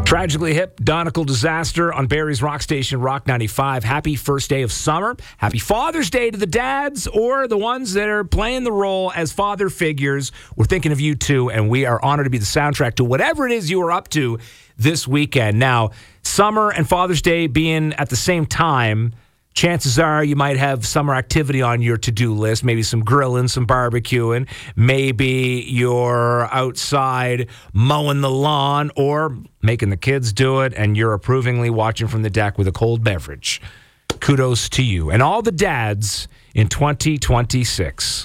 Tragically hip, Donegal disaster on Barrie's rock station, Rock 95. Happy first day of summer. Happy Father's Day to the dads or the ones that are playing the role as father figures. We're thinking of you too, and we are honored to be the soundtrack to whatever it is you are up to this weekend. Now, summer and Father's Day being at the same time, chances are you might have summer activity on your to-do list, maybe some grilling, some barbecuing. Maybe you're outside mowing the lawn or making the kids do it, and you're approvingly watching from the deck with a cold beverage. Kudos to you and all the dads in 2026.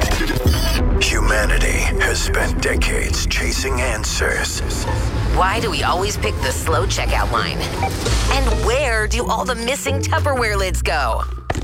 Humanity has spent decades chasing answers. Why do we always pick the slow checkout line? And where do all the missing Tupperware lids go?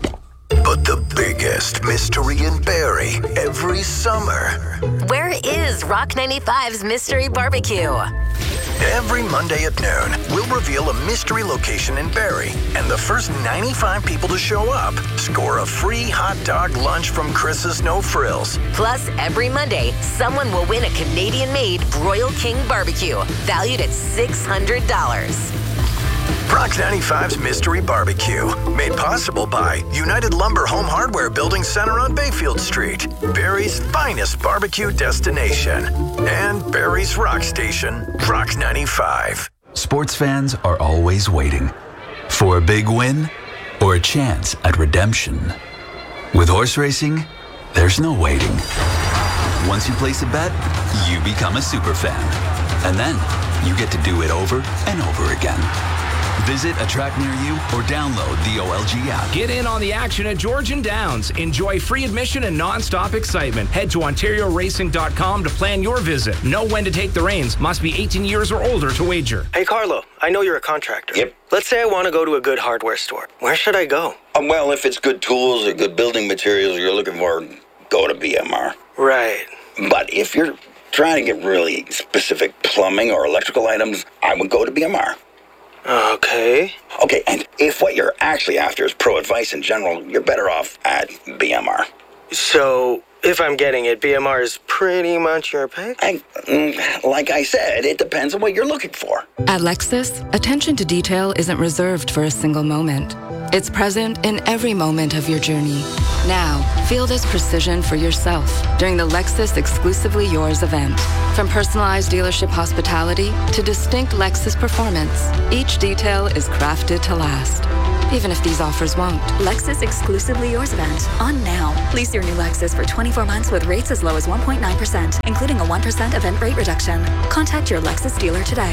But the biggest mystery in Barrie every summer. Where is Rock 95's Mystery Barbecue? Every Monday at noon, we'll reveal a mystery location in Barrie, and the first 95 people to show up score a free hot dog lunch from Chris's No Frills. Plus, every Monday, someone will win a Canadian-made Broil King barbecue, valued at $600. Rock 95's Mystery Barbecue, made possible by United Lumber Home Hardware Building Center on Bayfield Street, Barrie's finest barbecue destination, and Barrie's rock station, Rock 95. Sports fans are always waiting for a big win or a chance at redemption. With horse racing, there's no waiting. Once you place a bet, you become a super fan. And then you get to do it over and over again. Visit a track near you or download the OLG app. Get in on the action at Georgian Downs. Enjoy free admission and non-stop excitement. Head to OntarioRacing.com to plan your visit. Know when to take the reins. Must be 18 years or older to wager. Hey, Carlo, I know you're a contractor. Yep. Let's say I want to go to a good hardware store. Where should I go? Well, if it's good tools or good building materials you're looking for, go to BMR. Right. But if you're trying to get really specific plumbing or electrical items, I would go to BMR. Okay. Okay, and if what you're actually after is pro advice in general, you're better off at BMR. So, if I'm getting it, BMR is pretty much your pick? Like I said, it depends on what you're looking for. At Lexus, attention to detail isn't reserved for a single moment. It's present in every moment of your journey. Now, feel this precision for yourself during the Lexus Exclusively Yours event. From personalized dealership hospitality to distinct Lexus performance, each detail is crafted to last. Even if these offers won't. Lexus Exclusively Yours event on now. Lease your new Lexus for 24 months with rates as low as 1.9%, including a 1% event rate reduction. Contact your Lexus dealer today.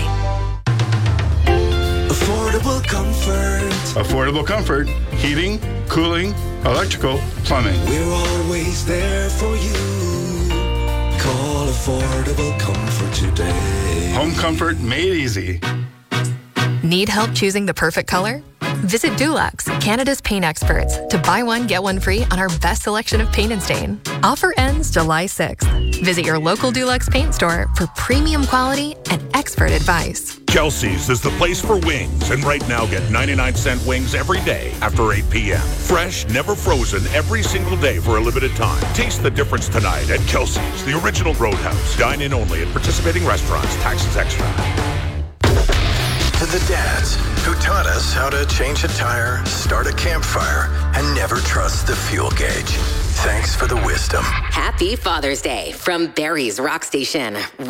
Affordable comfort. Affordable comfort. Heating, cooling, electrical, plumbing. We're always there for you. Call Affordable Comfort today. Home comfort made easy. Need help choosing the perfect color? Visit Dulux, Canada's paint experts, to buy one, get one free on our best selection of paint and stain. Offer ends July 6th. Visit your local Dulux paint store for premium quality and expert advice. Kelsey's is the place for wings, and right now get 99-cent wings every day after 8 p.m. Fresh, never frozen, every single day for a limited time. Taste the difference tonight at Kelsey's, the original Roadhouse. Dine in only at participating restaurants. Taxes extra. To the dads who taught us how to change a tire, start a campfire, and never trust the fuel gauge. Thanks for the wisdom. Happy Father's Day from Barrie's Rock Station.